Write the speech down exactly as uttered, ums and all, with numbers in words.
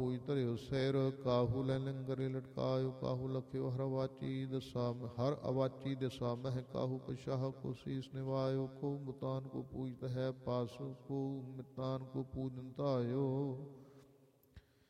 ਪੂਜ ਧਰਿਓ ਸਿਰ, ਕਾਹੂ ਲੈ ਲੰਗਰੇ ਲਟਕਾਇਓ, ਕਾਹੂ ਲਖਿਓ ਹਰ ਅਵਾਚੀ ਦਸਾ ਹਰ ਅਵਾਚੀ ਦਿਸਾ ਮਹਿ, ਕਾਹੂ ਪਛਾਹ ਕੋ ਸੀਸ ਨਿਵਾਇਓ, ਕੋ ਮੁਤਾਨ ਕੋ ਪੂਜਤ ਹੈ ਪਾਸ, ਕੋ ਮਿਤਾਨ ਕੋ ਪੂਜਨ ਧਾਇਓ।